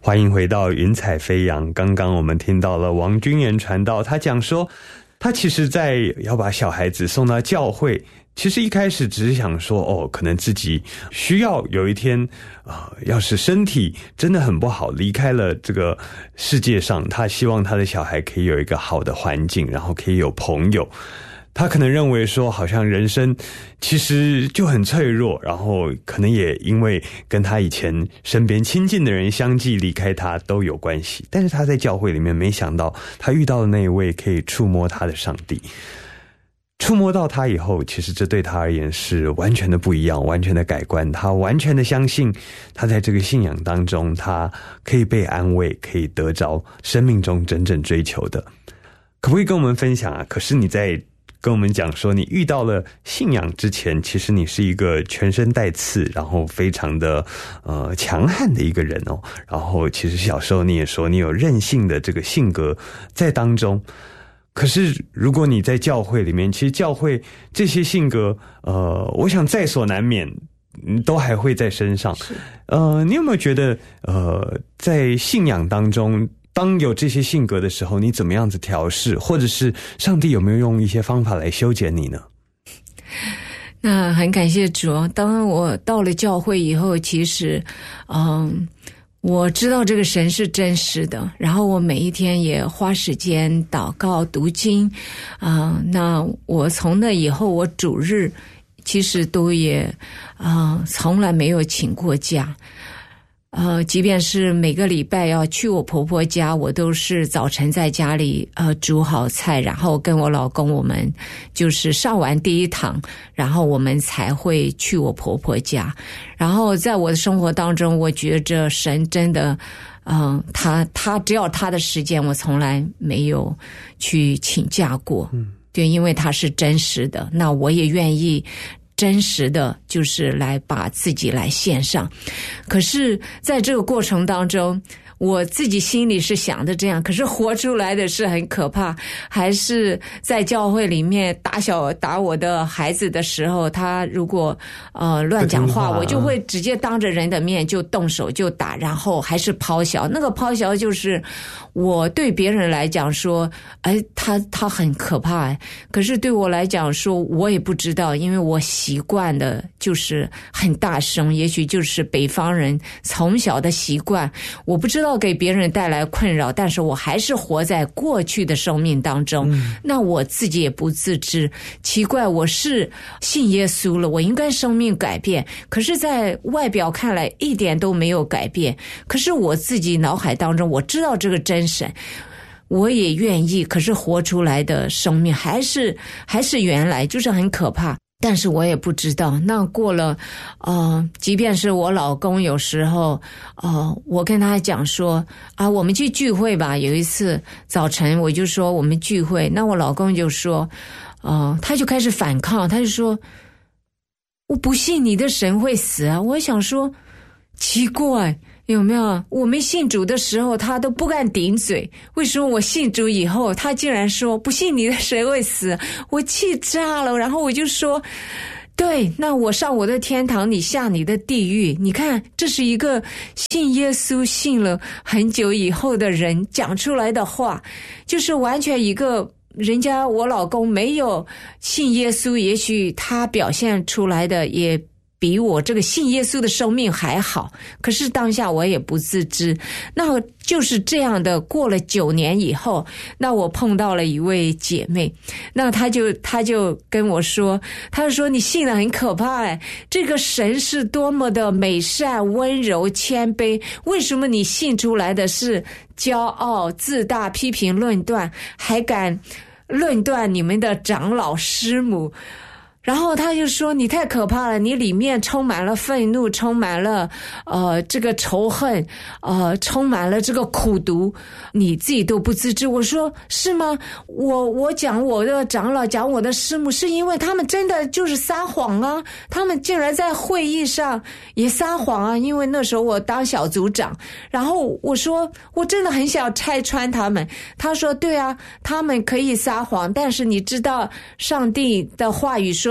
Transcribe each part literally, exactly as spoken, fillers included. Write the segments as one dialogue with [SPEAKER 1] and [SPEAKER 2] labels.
[SPEAKER 1] 欢迎回到云彩飞扬。刚刚我们听到了王君言传道，他讲说他其实在要把小孩子送到教会，其实一开始只是想说哦，可能自己需要有一天啊、呃，要是身体真的很不好，离开了这个世界上，他希望他的小孩可以有一个好的环境，然后可以有朋友。他可能认为说好像人生其实就很脆弱，然后可能也因为跟他以前身边亲近的人相继离开他都有关系。但是他在教会里面没想到他遇到的那一位可以触摸他的上帝，触摸到他以后，其实这对他而言是完全的不一样，完全的改观。他完全的相信他在这个信仰当中他可以被安慰，可以得着生命中真正追求的。可不可以跟我们分享啊？可是你在跟我们讲说你遇到了信仰之前，其实你是一个全身带刺，然后非常的呃强悍的一个人哦。然后其实小时候你也说你有任性的这个性格在当中。可是如果你在教会里面，其实教会这些性格呃我想在所难免都还会在身上。呃你有没有觉得呃在信仰当中，当有这些性格的时候，你怎么样子调试，或者是上帝有没有用一些方法来修剪你呢？
[SPEAKER 2] 那很感谢主。当我到了教会以后，其实嗯，我知道这个神是真实的，然后我每一天也花时间祷告读经啊、呃。那我从那以后，我主日其实都也啊、呃，从来没有请过假。呃，即便是每个礼拜要去我婆婆家，我都是早晨在家里呃煮好菜，然后跟我老公我们就是上完第一堂，然后我们才会去我婆婆家。然后在我的生活当中，我觉着神真的嗯、呃，他他只要他的时间，我从来没有去请假过。嗯，对，因为他是真实的，那我也愿意真实的就是来把自己来献上。可是在这个过程当中，我自己心里是想的这样，可是活出来的是很可怕。还是在教会里面打小打我的孩子的时候，他如果呃乱讲话，我就会直接当着人的面就动手就打，然后还是抛小。那个抛小就是我对别人来讲说哎他他很可怕哎，可是对我来讲说我也不知道，因为我习惯的就是很大声，也许就是北方人从小的习惯，我不知道给别人带来困扰，但是我还是活在过去的生命当中、嗯、那我自己也不自知。奇怪，我是信耶稣了，我应该生命改变，可是在外表看来一点都没有改变。可是我自己脑海当中我知道这个真神，我也愿意，可是活出来的生命还是还是原来，就是很可怕。但是我也不知道，那过了呃即便是我老公有时候呃我跟他讲说啊我们去聚会吧，有一次早晨我就说我们聚会，那我老公就说呃他就开始反抗，他就说我不信你的神会死啊。我想说奇怪，有没有？我没信主的时候他都不敢顶嘴，为什么我信主以后他竟然说不信你的神会死？我气炸了。然后我就说对，那我上我的天堂，你下你的地狱。你看这是一个信耶稣信了很久以后的人讲出来的话，就是完全一个人家我老公没有信耶稣，也许他表现出来的也比我这个信耶稣的生命还好，可是当下我也不自知。那就是这样的，过了九年以后，那我碰到了一位姐妹，那她就她就跟我说，她就说你信得很可怕哎，这个神是多么的美善温柔谦卑，为什么你信出来的是骄傲自大批评论断，还敢论断你们的长老师母？然后他就说你太可怕了，你里面充满了愤怒，充满了呃这个仇恨，呃充满了这个苦毒，你自己都不自知。我说是吗？我我讲我的长老，讲我的师母，是因为他们真的就是撒谎啊，他们竟然在会议上也撒谎啊。因为那时候我当小组长，然后我说我真的很想拆穿他们。他说对啊，他们可以撒谎，但是你知道上帝的话语说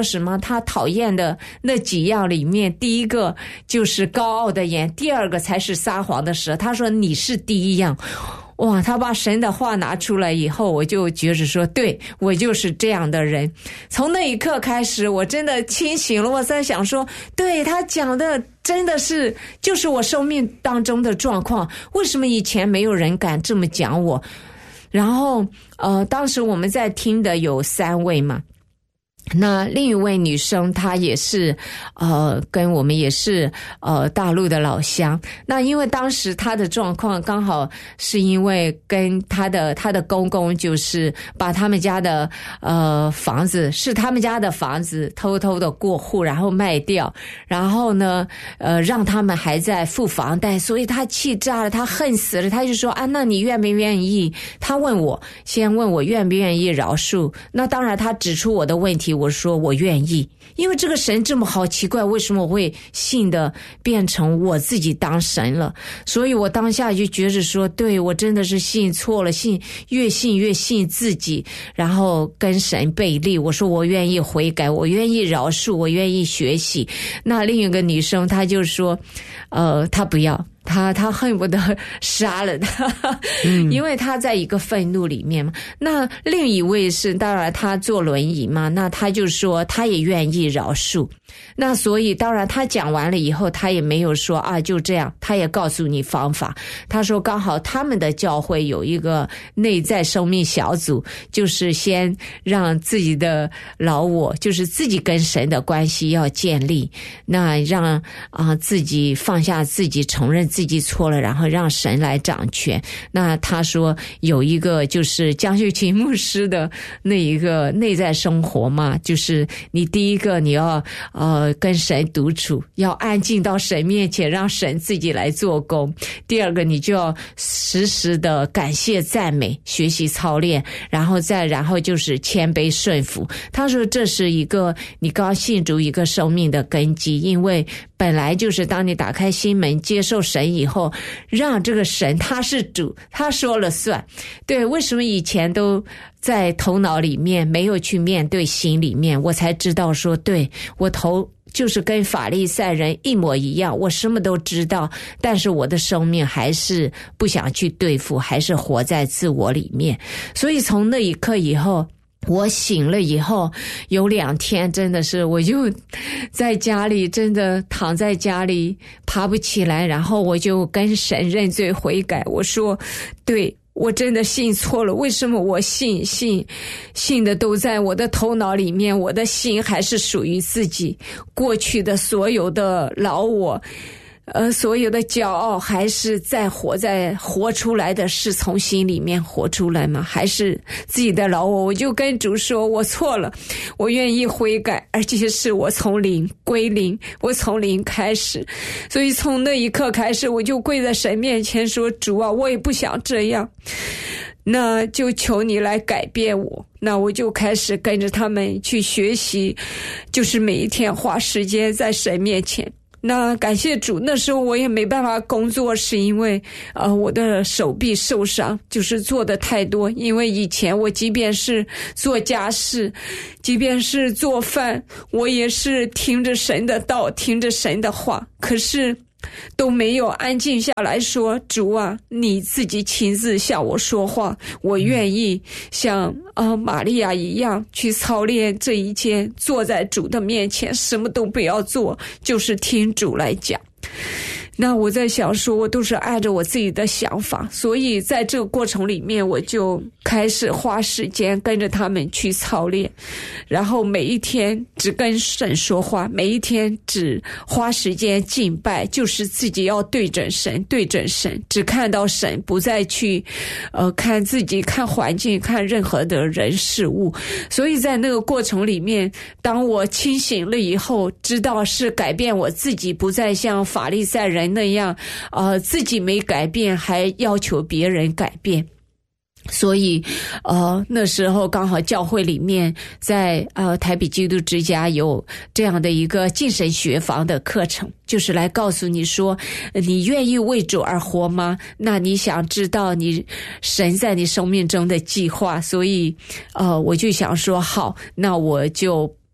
[SPEAKER 2] 什么他讨厌的那几样里面，第一个就是高傲的眼，第二个才是撒谎的舌。他说你是第一样。哇，他把神的话拿出来以后，我就觉着说，对，我就是这样的人。从那一刻开始，我真的清醒了。我在想说，对，他讲的真的是就是我生命当中的状况，为什么以前没有人敢这么讲我？然后呃，当时我们在听的有三位嘛，那另一位女生她也是呃跟我们也是呃大陆的老乡。那因为当时她的状况刚好是因为跟她的她的公公就是把他们家的呃房子是他们家的房子偷偷的过户，然后卖掉，然后呢呃让他们还在付房贷，所以她气炸了，她恨死了。她就说啊，那你愿不愿意？她问我先问我愿不愿意饶恕。那当然她指出我的问题，我说我愿意，因为这个神这么好，奇怪为什么我会信的变成我自己当神了。所以我当下就觉着说，对，我真的是信错了，信越信越信自己，然后跟神背离。我说我愿意悔改，我愿意饶恕，我愿意学习。那另一个女生她就说呃，她不要，他他恨不得杀了他，嗯，因为他在一个愤怒里面嘛。那另一位是，当然他坐轮椅嘛，那他就说他也愿意饶恕。那所以当然他讲完了以后，他也没有说啊就这样，他也告诉你方法。他说刚好他们的教会有一个内在生命小组，就是先让自己的老我，就是自己跟神的关系要建立，那让啊、呃、自己放下自己，承认自己错了，然后让神来掌权。那他说有一个就是江秀琴牧师的那一个内在生活嘛，就是你第一个你要呃跟神独处，要安静到神面前，让神自己来做工。第二个你就要时时的感谢赞美，学习操练，然后再然后就是谦卑顺服。他说这是一个你刚信主一个生命的根基，因为本来就是当你打开心门接受神以后，让这个神他是主，他说了算。对，为什么以前都在头脑里面没有去面对心里面，我才知道说，对，我头就是跟法利赛人一模一样，我什么都知道，但是我的生命还是不想去对付，还是活在自我里面。所以从那一刻以后，我醒了以后有两天真的是我就在家里真的躺在家里爬不起来，然后我就跟神认罪悔改。我说对，我真的信错了，为什么我信信信的都在我的头脑里面，我的心还是属于自己，过去的所有的老我呃，所有的骄傲还是在活在活出来的是从心里面活出来吗？还是自己的老我？我就跟主说我错了，我愿意悔改，而且是我从零归零，我从零开始。所以从那一刻开始，我就跪在神面前说，主啊，我也不想这样，那就求你来改变我。那我就开始跟着他们去学习，就是每一天花时间在神面前。那感谢主，那时候我也没办法工作，是因为呃我的手臂受伤，就是做的太多。因为以前我即便是做家事，即便是做饭，我也是听着神的道，听着神的话，可是都没有安静下来说，主啊，你自己亲自向我说话，我愿意像呃玛利亚一样去操练这一切，坐在主的面前，什么都不要做，就是听主来讲。那我在想说，我都是按着我自己的想法，所以在这个过程里面，我就开始花时间跟着他们去操练，然后每一天只跟神说话，每一天只花时间敬拜，就是自己要对准神，对准神，只看到神，不再去呃看自己，看环境，看任何的人事物。所以在那个过程里面，当我清醒了以后，知道是改变我自己，不再像法利赛人那样呃自己没改变还要求别人改变。所以呃那时候刚好教会里面在呃台北基督之家有这样的一个精神学房的课程，就是来告诉你说，你愿意为主而活吗？那你想知道你神在你生命中的计划。所以呃我就想说，好，那我就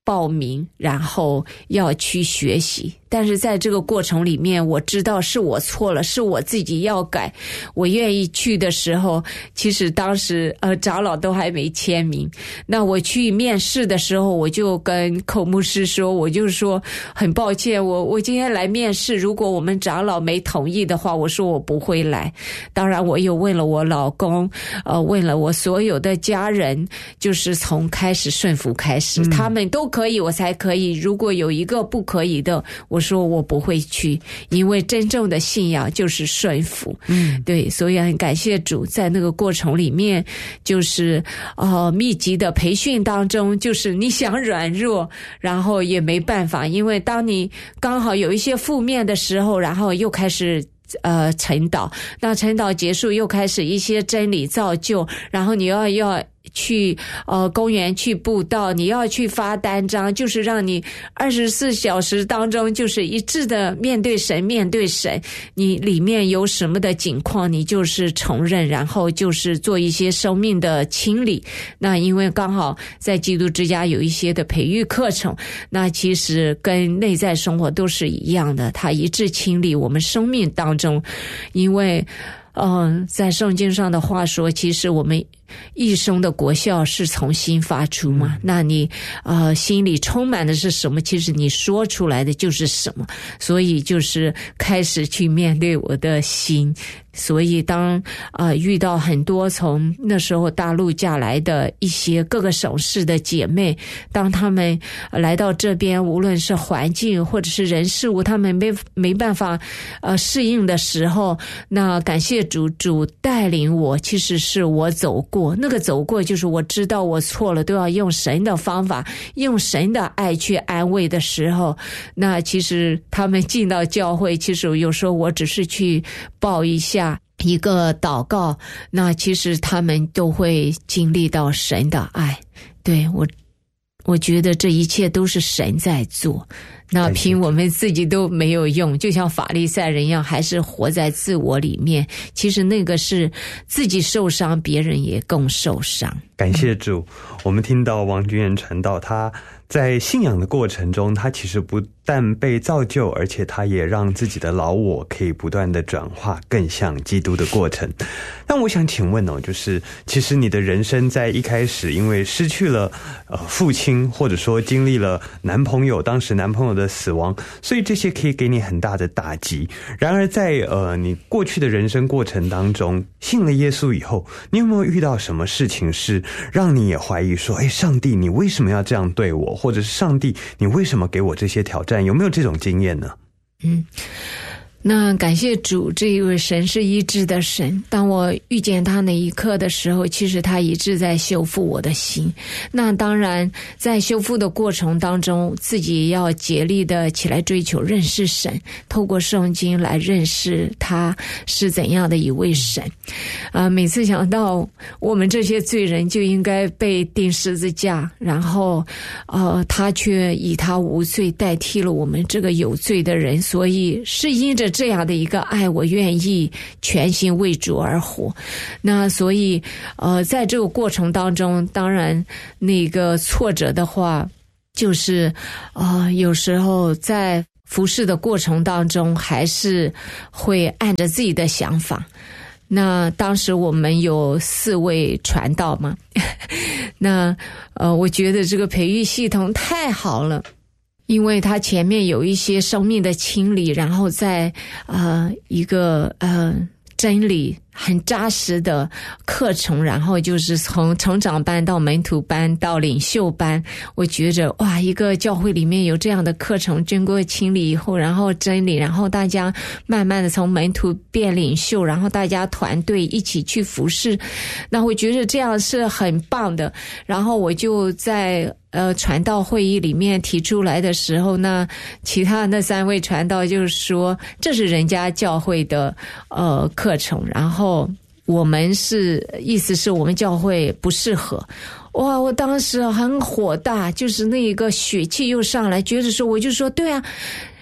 [SPEAKER 2] 报名，然后要去学习。但是在这个过程里面，我知道是我错了，是我自己要改。我愿意去的时候，其实当时呃长老都还没签名。那我去面试的时候，我就跟口牧师说，我就说很抱歉，我我今天来面试，如果我们长老没同意的话，我说我不会来。当然我又问了我老公，呃问了我所有的家人，就是从开始顺服开始，嗯、他们都可以我才可以，如果有一个不可以的，我说我不会去，因为真正的信仰就是顺服。嗯，对，所以很感谢主，在那个过程里面，就是呃密集的培训当中，就是你想软弱，然后也没办法，因为当你刚好有一些负面的时候，然后又开始呃晨祷，那晨祷结束又开始一些真理造就，然后你要要去呃公园去布道，你要去发单张，就是让你二十四小时当中就是一致的面对神面对神，你里面有什么的境况你就是承认，然后就是做一些生命的清理。那因为刚好在基督之家有一些的培育课程，那其实跟内在生活都是一样的，它一致清理我们生命当中。因为嗯、呃，在圣经上的话说，其实我们一生的果效是从心发出嘛，嗯、那你呃心里充满的是什么，其实你说出来的就是什么，所以就是开始去面对我的心。所以当呃遇到很多从那时候大陆嫁来的一些各个省市的姐妹，当他们来到这边，无论是环境或者是人事物，他们没没办法呃适应的时候，那感谢主，主带领我，其实是我走过，那个走过就是我知道我错了，都要用神的方法，用神的爱去安慰的时候，那其实他们进到教会，其实有时候我只是去抱一下一个祷告，那其实他们都会经历到神的爱。对，我我觉得这一切都是神在做，那凭我们自己都没有用，就像法利赛人一样，还是活在自我里面，其实那个是自己受伤，别人也更受伤。
[SPEAKER 1] 感谢主，我们听到王君燕传道，他在信仰的过程中，他其实不但被造就，而且他也让自己的老我可以不断的转化，更像基督的过程。但我想请问哦，就是其实你的人生在一开始因为失去了呃父亲，或者说经历了男朋友当时男朋友的死亡，所以这些可以给你很大的打击。然而在呃你过去的人生过程当中，信了耶稣以后，你有没有遇到什么事情是让你也怀疑说，哎，上帝你为什么要这样对我，或者是上帝你为什么给我这些挑战，有没有这种经验呢？
[SPEAKER 2] 嗯，那感谢主，这一位神是医治的神，当我遇见他那一刻的时候，其实他一直在修复我的心。那当然在修复的过程当中，自己要竭力的起来追求认识神，透过圣经来认识他是怎样的一位神。呃，每次想到我们这些罪人就应该被钉十字架，然后呃，他却以他无罪代替了我们这个有罪的人，所以是因着这样的一个爱，我愿意全心为主而活。那所以呃，在这个过程当中，当然那个挫折的话，就是呃，有时候在服侍的过程当中，还是会按着自己的想法。那当时我们有四位传道嘛，那呃，我觉得这个培育系统太好了，因为它前面有一些生命的清理，然后在呃一个呃真理很扎实的课程，然后就是从成长班到门徒班到领袖班，我觉着哇，一个教会里面有这样的课程，经过清理以后，然后真理，然后大家慢慢的从门徒变领袖，然后大家团队一起去服侍，那我觉得这样是很棒的。然后我就在呃传道会议里面提出来的时候，那其他那三位传道就是说这是人家教会的呃课程，然后我们是意思是我们教会不适合。哇，我当时很火大，就是那个血气又上来，觉得说我就说对啊，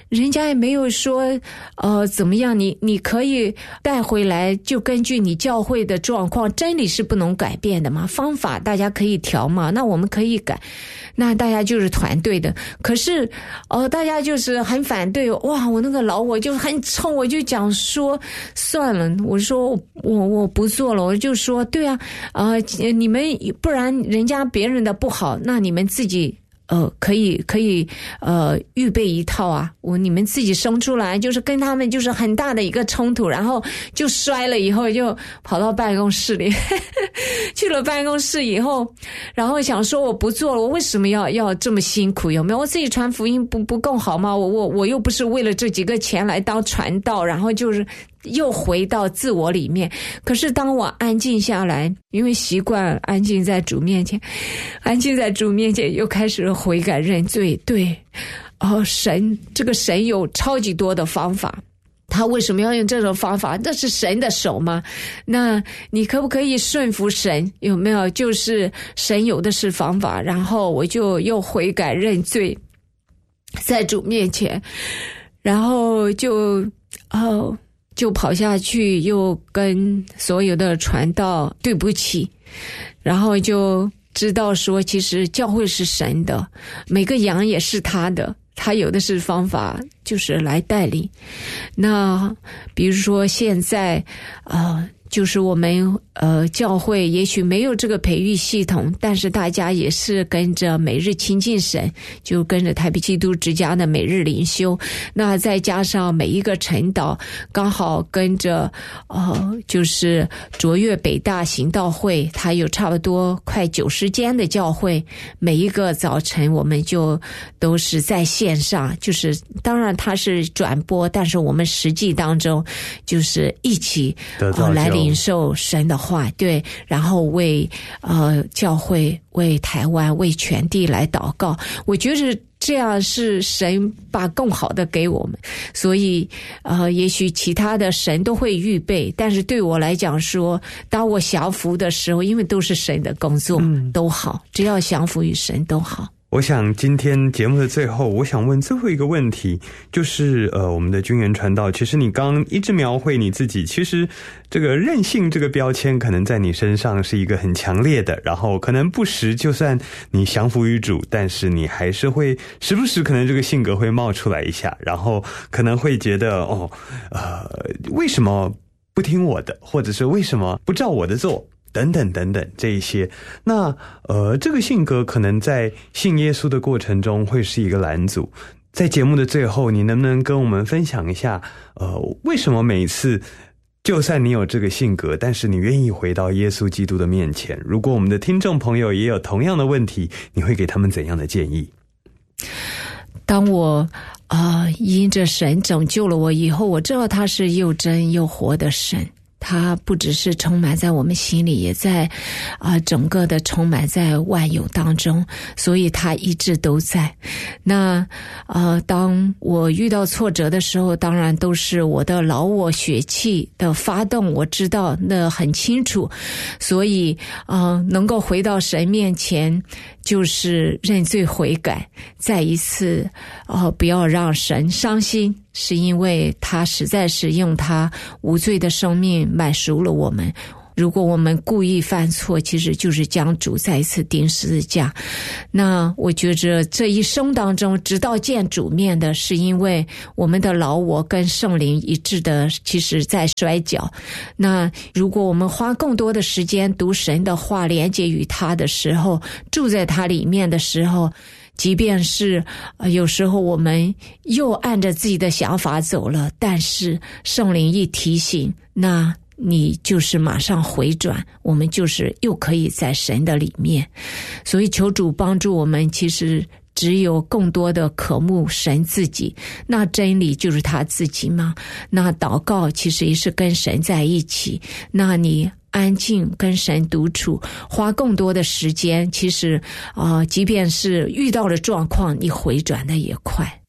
[SPEAKER 2] 人家也没有说呃怎么样，你你可以带回来，就根据你教会的状况，真理是不能改变的嘛，方法大家可以调嘛，那我们可以改，那大家就是团队的。可是呃大家就是很反对，哇，我那个老我就很冲，我就讲说算了，我说我我不做了，我就说对啊，呃你们不然人家别人的不好，那你们自己呃，可以可以呃预备一套啊，我你们自己生出来，就是跟他们就是很大的一个冲突，然后就摔了以后就跑到办公室里去了办公室以后，然后想说我不做了，我为什么要要这么辛苦，有没有？我自己传福音不不更好吗？我我我又不是为了这几个钱来当传道，然后就是又回到自我里面。可是当我安静下来，因为习惯安静在主面前，安静在主面前又开始悔改认罪。对，哦，神这个神有超级多的方法，他为什么要用这种方法？那是神的手吗？那你可不可以顺服神？有没有？就是神有的是方法，然后我就又悔改认罪在主面前，然后就哦就跑下去，又跟所有的传道对不起，然后就知道说其实教会是神的，每个羊也是他的，他有的是方法就是来带领。那比如说现在呃就是我们呃教会也许没有这个培育系统，但是大家也是跟着每日亲近神，就跟着台北基督之家的每日灵修，那再加上每一个晨祷刚好跟着呃就是卓越北大行道会，它有差不多快九十间的教会，每一个早晨我们就都是在线上，就是当然它是转播，但是我们实际当中就是一起呃来领受神的话，对，然后为呃教会、为台湾、为全地来祷告。我觉得这样是神把更好的给我们，所以呃也许其他的神都会预备，但是对我来讲说，当我降服的时候，因为都是神的工作，嗯，都好，只要降服于神都好。
[SPEAKER 1] 我想今天节目的最后，我想问最后一个问题，就是呃，我们的军言传道，其实你刚刚一直描绘你自己，其实这个任性这个标签可能在你身上是一个很强烈的，然后可能不时就算你降服于主，但是你还是会时不时可能这个性格会冒出来一下，然后可能会觉得哦，呃，为什么不听我的，或者是为什么不照我的做？等等等等这一些，那呃，这个性格可能在信耶稣的过程中会是一个拦阻。在节目的最后，你能不能跟我们分享一下，呃，为什么每一次就算你有这个性格，但是你愿意回到耶稣基督的面前？如果我们的听众朋友也有同样的问题，你会给他们怎样的建议？
[SPEAKER 2] 当我啊、呃、因着神拯救了我以后，我知道他是又真又活的神。它不只是充满在我们心里，也在啊、呃、整个的充满在万有当中，所以它一直都在。那呃当我遇到挫折的时候，当然都是我的老我血气的发动，我知道那很清楚，所以啊、呃、能够回到神面前，就是认罪悔改，再一次呃不要让神伤心，是因为他实在是用他无罪的生命买赎了我们。如果我们故意犯错，其实就是将主再一次钉十字架。那我觉着这一生当中，直到见主面的，是因为我们的老我跟圣灵一致的，其实在摔跤。那如果我们花更多的时间读神的话，连接于他的时候，住在他里面的时候，即便是、呃、有时候我们又按着自己的想法走了，但是圣灵一提醒，那你就是马上回转，我们就是又可以在神的里面。所以求主帮助我们，其实只有更多的渴慕神自己，那真理就是他自己嘛。那祷告其实也是跟神在一起，那你安静跟神独处，花更多的时间，其实啊、呃，即便是遇到了状况，你回转的也快。